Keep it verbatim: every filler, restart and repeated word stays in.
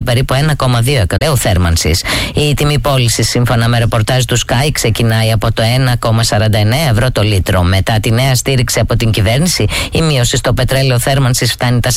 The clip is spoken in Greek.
περίπου ένα κόμμα δύο εκατομμύρια θέρμανσης. Η τιμή πώλησης, σύμφωνα με ρεπορτάζ του Sky, ξεκινάει από το ένα κόμμα σαράντα εννέα ευρώ το λίτρο. Μετά τη νέα στήριξη από την κυβέρνηση, η μείωση στο πετρέλαιο θέρμανσης φτάνει τα